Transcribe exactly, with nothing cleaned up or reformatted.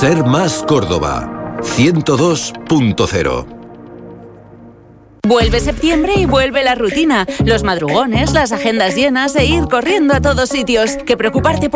Ser Más Córdoba, ciento dos punto cero. Vuelve septiembre y vuelve la rutina. Los madrugones, las agendas llenas e ir corriendo a todos sitios. Que preocuparte por